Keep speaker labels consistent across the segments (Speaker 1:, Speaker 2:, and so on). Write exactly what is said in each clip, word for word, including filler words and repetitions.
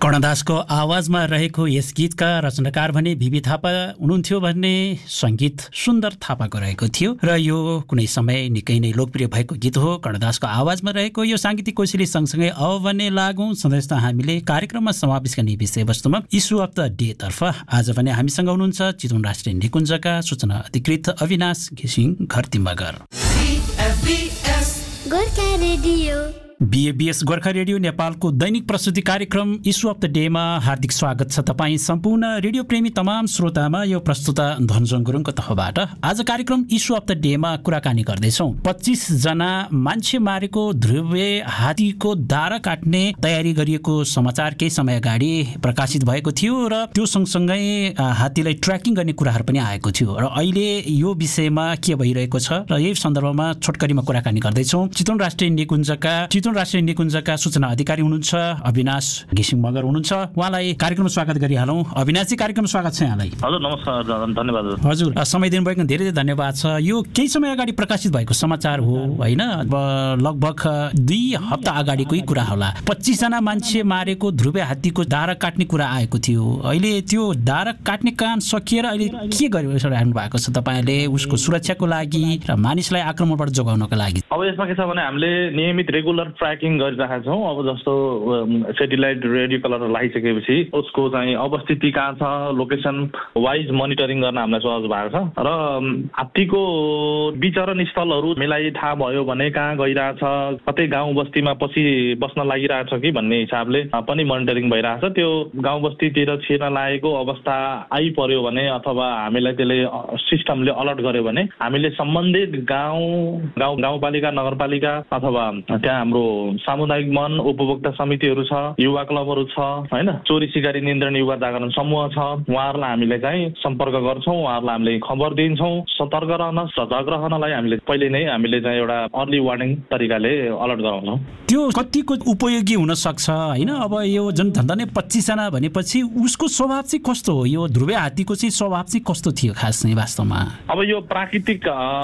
Speaker 1: कर्णदासको आवाजमा रहेको यस गीतका रचनाकार भने भिबी थापा हुनुहुन्थ्यो भन्ने सङ्गीत सुन्दर थापाको रहेको थियो र यो कुनै समय निकै नै लोकप्रिय भएको गीत हो। कर्णदासको आवाजमा रहेको यो साङ्गीतिक कोइली सँगसँगै अब भने लागौँ सधैँ त हामीले कार्यक्रममा समावेश गर्ने विषयवस्तुमा इस्यु अफ द डे तर्फ। आज भने हामीसँग हुनुहुन्छ चितवन राष्ट्रिय निकुञ्जका सूचना अधिकृत अविनाश घिसिङ घरतिम्बागर। बीएबीएस गोर्खा रेडियो नेपालको दैनिक प्रस्तुति कार्यक्रम इस्यु अफ द डेमा हार्दिक स्वागत छ तपाईँ सम्पूर्ण रेडियो प्रेमी तमाम श्रोतामा। यो प्रस्तुता धनजङ गुरुङको तर्फबाट आज कार्यक्रम इस्यु अफ द डेमा कुराकानी गर्दैछौँ। पच्चिस जना मान्छे मारेको ध्रुवे हात्तीको दारा काट्ने तयारी गरिएको समाचार केही समय अगाडि प्रकाशित भएको थियो र त्यो सँगसँगै हात्तीलाई ट्र्याकिङ गर्ने कुराहरू पनि आएको थियो र अहिले यो विषयमा के भइरहेको छ र यही सन्दर्भमा छोटकरीमा कुराकानी गर्दैछौँ। चितवन राष्ट्रिय निकुञ्जका चितवन राष्ट्रिय निकुञ्जका सूचना अधिकारी हुनुहुन्छ अविनाश घिसिङ मगर हुनुहुन्छ। उहाँलाई कार्यक्रममा स्वागत गरिहालौँ। अविनाशजी, कार्यक्रममा स्वागत छ यहाँलाई।
Speaker 2: हजुर नमस्कार, धन्यवाद।
Speaker 1: हजुर, समय दिनुभएको धेरै धेरै धन्यवाद छ। यो केही समय अगाडि प्रकाशित भएको समाचार हो होइन, लगभग दुई हप्ता अगाडिकै कुरा होला। पच्चिस जना मान्छे मारेको ध्रुवे हात्तीको दारा काट्ने कुरा आएको थियो। अहिले त्यो दारा काट्ने काम सकिएर अहिले के गरिरहनु भएको छ तपाईँले उसको सुरक्षाको लागि र मानिसलाई आक्रमणबाट जोगाउनको लागि?
Speaker 2: अब यसमा के छ भने हामीले नियमित रेगुलर ट्र्याकिङ गरिरहेका छौँ। अब जस्तो सेटेलाइट रेडियो कलर लगाइसकेपछि उसको चाहिँ अवस्थिति कहाँ छ, लोकेसन वाइज मोनिटरिङ गर्न हामीलाई सहज भएको छ र हात्तीको विचरण स्थलहरू हामीलाई थाहा भयो भने कहाँ गइरहेछ, कतै गाउँ बस्तीमा पछि बस्न लागिरहेछ कि भन्ने हिसाबले पनि मोनिटरिङ भइरहेछ। त्यो गाउँ बस्तीतिर छिर्न लागेको अवस्था आइपर्यो भने अथवा हामीलाई त्यसले सिस्टमले अलर्ट गर्यो भने हामीले सम्बन्धित गाउँ गाउँ गाउँपालिका नगरपालिका अथवा त्यहाँ हाम्रो सामुदायिक वन उपभोक्ता समितिहरू छ, युवा क्लबहरू छ होइन, चोरी सिकारी नियन्त्रण युवा जागरण समूह छ, उहाँहरूलाई हामीले चाहिँ सम्पर्क गर्छौँ, उहाँहरूलाई हामीले खबर दिन्छौँ। सतर्क रहन सजग रहनलाई हामीले पहिले नै हामीले चाहिँ एउटा अर्ली वार्निङ तरिकाले अलर्ट गराउँछौँ।
Speaker 1: त्यो कतिको उपयोगी हुन सक्छ होइन? अब यो जुन झन्डा नै पच्चिसजना भनेपछि उसको स्वभाव चाहिँ कस्तो हो? यो ध्रुवे हात्तीको चाहिँ स्वभाव चाहिँ कस्तो थियो खास चाहिँ वास्तवमा?
Speaker 2: अब यो प्राकृतिक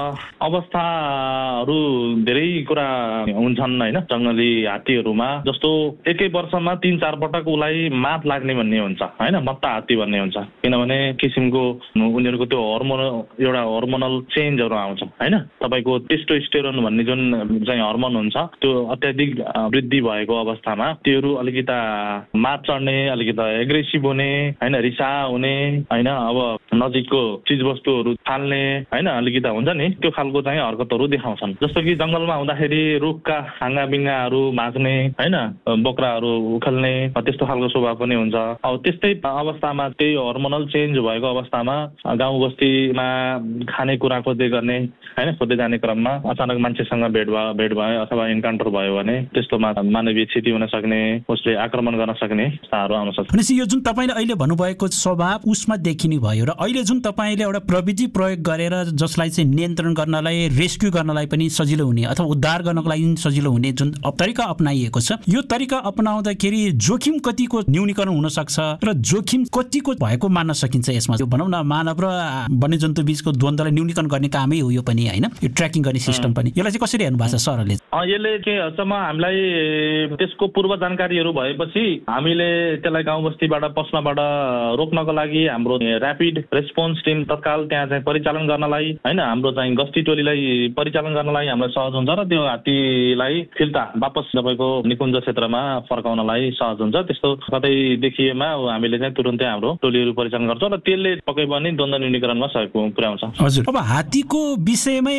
Speaker 2: अवस्थाहरू धेरै कुरा हुन्छन् होइन। जङ्गली हात्तीहरूमा जस्तो एकै वर्षमा तीन चार पटक उसलाई मात लाग्ने भन्ने हुन्छ होइन, मत्ता हात्ती भन्ने हुन्छ। किनभने किसिमको उनीहरूको त्यो हर्मोनल एउटा हर्मोनल चेन्जहरू आउँछ होइन। तपाईँको टेस्टोस्टेरोन भन्ने जुन चाहिँ हर्मोन हुन्छ त्यो अत्याधिक वृद्धि भएको अवस्थामा त्योहरू अलिकता मात चढ्ने, अलिकता एग्रेसिभ हुने होइन, रिसा हुने होइन, अब नजिकको चिजवस्तुहरू फाल्ने होइन, अलिकता हुन्छ नि त्यो खालको चाहिँ हरकतहरू देखाउँछन्। जस्तो कि जङ्गलमा हुँदाखेरि रुखका हाँगा बिङ्गाहरू भाँच्ने होइन, बोक्राहरू उखेल्ने त्यस्तो खालको स्वभाव पनि हुन्छ। अब त्यस्तै अवस्थामा त्यही हर्मोनल चेन्ज भएको अवस्थामा गाउँ बस्तीमा खानेकुरा खोज्दै गर्ने होइन, खोज्दै जाने क्रममा अचानक मान्छेसँग भेट भयो भेट भयो अथवा इन्काउन्टर भयो भने त्यस्तोमा मानवीय क्षति हुन सक्ने, उसले आक्रमण गर्न सक्ने अवस्थाहरू आउन सक्छ।
Speaker 1: भनेपछि यो जुन तपाईँले अहिले भन्नुभएको स्वभाव उसमा देखिने भयो र अहिले जुन तपाईँले एउटा प्रविधि प्रयोग गरेर जसलाई चाहिँ नियन्त्रण गर्नलाई, रेस्क्यु गर्नलाई पनि सजिलो हुने अथवा उद्धार गर्नको लागि सजिलो हुने जुन तरिका अपनाइएको छ, यो तरिका अपनाउँदाखेरि जोखिम कतिको न्यूनीकरण हुन सक्छ र जोखिम कतिको भएको मान्न सकिन्छ यसमा? यो भनौँ न मानव र वन्यजन्तु बीचको द्वन्द्वलाई न्यूनीकरण गर्ने कामै हो यो पनि होइन, यो ट्र्याकिङ गर्ने सिस्टम पनि। यसलाई चाहिँ कसरी हेर्नु भएको छ सरले?
Speaker 2: यसले के हदसम्म हामीलाई त्यसको पूर्व जानकारीहरू भएपछि हामीले त्यसलाई गाउँ बस्तीबाट पस्नबाट रोक्नको लागि हाम्रो ऱ्यापिड रेस्पोन्स टिम तत्काल त्यहाँ चाहिँ परिचालन गर्नलाई होइन, हाम्रो चाहिँ गस्ती टोलीलाई परिचालन गर्नलाई हामीलाई सहज हुन्छ र त्यो हात्तीलाई फिर्ता वापस तपाईँको निकुञ्ज क्षेत्रमा फर्काउनलाई सहज हुन्छ। त्यस्तो कतै देखिएमा हामीले चाहिँ तुरुन्तै हाम्रो टोलीहरू परिचालन गर्छौँ र त्यसले पक्कै पनि द्वन्द्व न्यूनीकरणमा सहयोग पुर्याउँछ।
Speaker 1: हजुर, अब हात्तीको विषयमै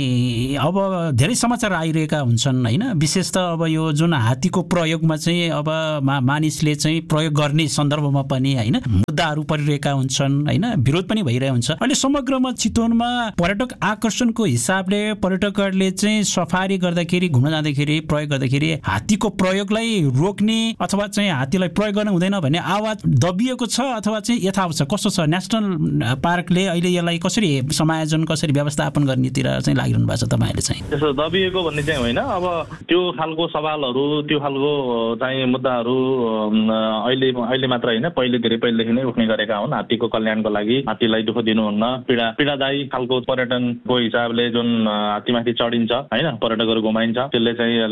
Speaker 1: अब धेरै समाचार आइरहेका हुन्छन् होइन, विशेष त अब यो जुन हात्तीको प्रयोगमा चाहिँ अब मा मानिसले चाहिँ प्रयोग गर्ने सन्दर्भमा पनि होइन मुद्दाहरू परिरहेका हुन्छन् होइन, विरोध पनि भइरहेको हुन्छ। अहिले समग्रमा चितवनमा पर्यटक आकर्षणको हिसाबले पर्यटकहरूले चाहिँ सफारी गर्दाखेरि, घुम्न जाँदाखेरि प्रयोग गर्दाखेरि हात्तीको प्रयोगलाई रोक्ने अथवा चाहिँ हात्तीलाई प्रयोग गर्न हुँदैन भन्ने आवाज दबिएको छ अथवा चाहिँ यथावत छ? कस्तो छ? नेसनल पार्कले अहिले यसलाई कसरी समायोजन, कसरी व्यवस्थापन गर्नेतिर चाहिँ लागिरहनु भएको छ तपाईँहरूले चाहिँ?
Speaker 2: त्यसो दबिएको भन्ने चाहिँ होइन। अब त्यो खालको सवालहरू, त्यो खालको चाहिँ मुद्दाहरू अहिले अहिले मात्र होइन, पहिले धेरै पहिलेदेखि नै उठ्ने गरेका हुन्। हात्तीको कल्याणको लागि हात्तीलाई दुःख दिनुहुन्न, पीडा पीडादायी खालको पर्यटनको हिसाबले जुन हात्तीमाथि चढिन्छ होइन, पर्यटकहरू घुमाइन्छ, त्यसले चाहिँ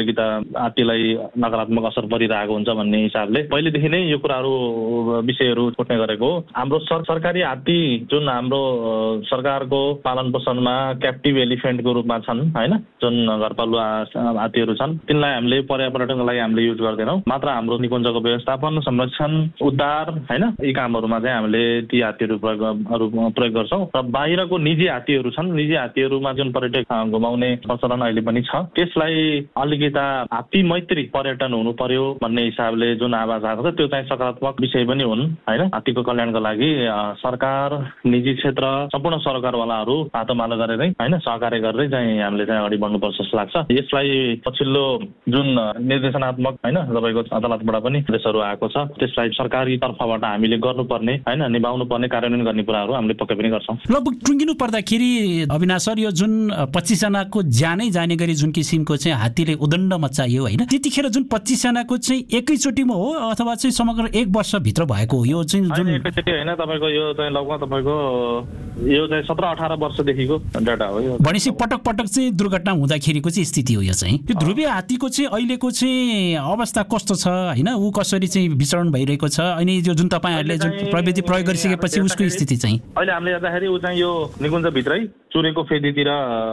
Speaker 2: अलिकति हात्तीलाई नकारात्मक असर परिरहेको हुन्छ भन्ने हिसाबले पहिलेदेखि नै यो कुराहरू विषयहरू उठ्ने गरेको हो। हाम्रो सरकारी हात्ती जुन हाम्रो सरकारको पालन पोषणमा क्याप्टिभ एलिफेन्टको रूपमा छन् होइन, जुन घरपालुवा हात्तीहरू छन् तिनलाई हामीले पर्यावरणको लागि हामीले युज गर्दैनौँ। मात्र हाम्रो निकुञ्जको व्यवस्थापन, संरक्षण, उद्धार होइन यी कामहरूमा चाहिँ हामीले ती हात्तीहरू प्रयोग प्रयोग गर्छौँ। र बाहिरको निजी हात्तीहरू छन्, निजी हात्तीहरूमा जुन पर्यटक घुमाउने प्रचलन अहिले पनि छ, त्यसलाई अलिकति हात्ती मैत्री पर्यटन हुनु पर्यो भन्ने हिसाबले जुन आवाज आएको छ त्यो चाहिँ सकारात्मक विषय पनि हुन् होइन। हात्तीको कल्याणको लागि सरकार, निजी क्षेत्र, सम्पूर्ण सरकारवालाहरू हातोमालो गरेर होइन सहकार्य गरेर चाहिँ हामीले चाहिँ अगाडि बढ्नुपर्छ जस्तो लाग्छ। यसलाई पछिल्लो जुन निर्देशनात्मक होइन तपाईँको अदालतबाट पनि आदेशहरू आएको छ त्यसलाई सरकारी तर्फबाट हामीले गर्नुपर्ने होइन निभाउनु पर्ने कार्यान्वयन गर्ने कुराहरू हामीले पक्कै पनि गर्छौँ।
Speaker 1: लगभग टुङ्गिनु पर्दाखेरि अविनाश सर यो जुन पच्चिसजनाको ज्यानै जाने गरी जुन किसिमको चाहिँ हात्तीले उदण्ड मचाइयो होइन, त्यतिखेर जुन पच्चिसजनाको चाहिँ एकैचोटिमा हो अथवा चाहिँ समग्र एक वर्षभित्र भएको हो यो चाहिँ जुन
Speaker 2: एकैचोटि होइन तपाईँको यो चाहिँ लगभग तपाईँको यो चाहिँ सत्र अठार वर्षदेखिको डाटा हो यो।
Speaker 1: भनेपछि पटक पटक चाहिँ दुर्घटना हुँदाखेरिको चाहिँ स्थिति हो यो चाहिँ। यो ध्रुवीय हात्तीको चाहिँ अहिलेको चाहिँ अवस्था कस्तो छ होइन, ऊ कसरी चाहिँ विचरण भइरहेको छ, अनि यो जुन तपाईँहरूले जुन प्रविधि प्रयोग गरिसकेपछि उसको स्थिति चाहिँ
Speaker 2: अहिले हामीले हेर्दाखेरि ऊ चाहिँ यो निकुञ्जभित्रै चुरेको फेदीतिर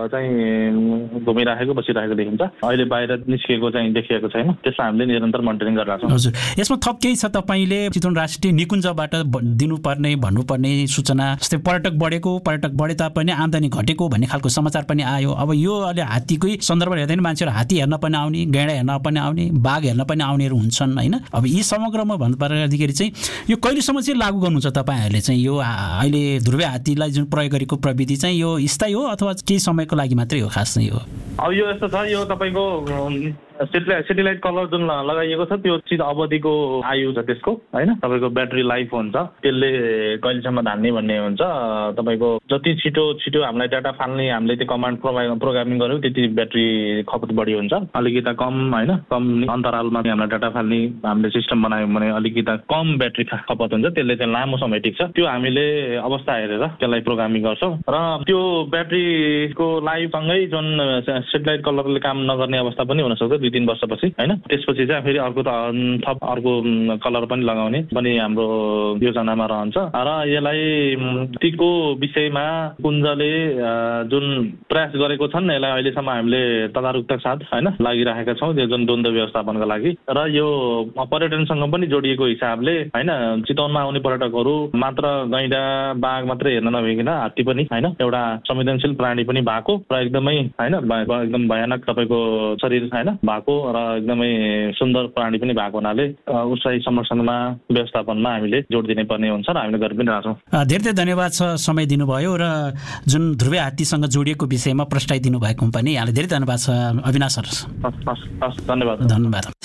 Speaker 2: चाहिँ घुमिराखेको बसिरहेको देखिन्छ। अहिले बाहिर निस्किएको चाहिँ देखिएको छैन, त्यसलाई हामीले निरन्तर मोनिटरिङ गरिरहेको छौँ।
Speaker 1: हजुर, यसमा थप केही छ तपाईँले चितवन राष्ट्रिय निकुञ्जबाट दिनुपर्ने भन्नुपर्ने सूचना? जस्तै पर्यटक बढेको, पर्यटक बढे तापनि आम्दानी घटेको भन्ने खालको समाचार पनि आयो। अब यो अहिले हात्तीकै सन्दर्भ हेर्दैन मान्छेहरू हात्ती हेर्न पनि आउने, गैँडा हेर्न पनि आउने, बाघ हेर्न पनि आउनेहरू हुन्छन् होइन। अब यी समग्रमा भन्नुपर्दाखेरि चाहिँ यो कहिलेसम्म चाहिँ लागू गर्नुहुन्छ तपाईँहरूले चाहिँ यो अहिले ध्रुवीय हात्तीलाई जुन प्रयोग गरेको प्रविधि चाहिँ यो स्थायी हो अथवा केही समयको लागि मात्रै हो खास चाहिँ हो?
Speaker 2: अब यो यस्तो छ, यो तपाईँको सेटेलाइट सेटेलाइट कलर जुन लगाइएको छ त्यो चिज अवधिको आयु छ त्यसको होइन। तपाईँको ब्याट्री लाइफ हुन्छ, त्यसले कहिलेसम्म धान्ने भन्ने हुन्छ। तपाईँको जति छिटो छिटो हामीलाई डाटा फाल्ने हामीले त्यो कमान्ड प्रोग्रामिङ गर्यो त्यति ब्याट्री खपत बढी हुन्छ। अलिकति कम होइन कम अन्तरालमा हामीलाई डाटा फाल्ने हामीले सिस्टम बनायौँ भने अलिकति कम ब्याट्री खपत हुन्छ, त्यसले चाहिँ लामो समय टिक्छ। त्यो हामीले अवस्था हेरेर त्यसलाई प्रोग्रामिङ गर्छौँ र त्यो ब्याट्रीको लाइफसँगै जुन सेटेलाइट कलरले काम नगर्ने अवस्था पनि हुनसक्छ दुई तिन वर्षपछि होइन। त्यसपछि चाहिँ फेरि अर्को थप अर्को कलर पनि लगाउने पनि हाम्रो योजनामा रहन्छ। र यसलाई तीको विषयमा कुञ्जले जुन प्रयास गरेको छन् यसलाई अहिलेसम्म हामीले तदारुकका साथ होइन लागिरहेका छौँ त्यो जुन द्वन्द्व व्यवस्थापनको लागि। र यो पर्यटनसँग पनि जोडिएको हिसाबले होइन चितवनमा आउने पर्यटकहरू मात्र गैँडा बाघ मात्रै हेर्न नभइकन हात्ती पनि होइन एउटा संवेदनशील प्राणी पनि भएको र एकदमै होइन एकदम भयानक तपाईँको शरीर होइन भएको र एकदमै सुन्दर प्राणी पनि भएको हुनाले उसलाई संरक्षणमा व्यवस्थापनमा हामीले जोड दिनै पर्ने हुन्छ र हामीले गरि पनि रहेछौँ।
Speaker 1: धेरै धेरै धन्यवाद छ समय दिनुभयो र जुन ध्रुवीय हात्तीसँग जोडिएको विषयमा प्रस्ताव दिनुभएको पनि यहाँलाई धेरै धन्यवाद छ अविनाश सर।
Speaker 2: हस् हस् धन्यवाद
Speaker 1: धन्यवाद।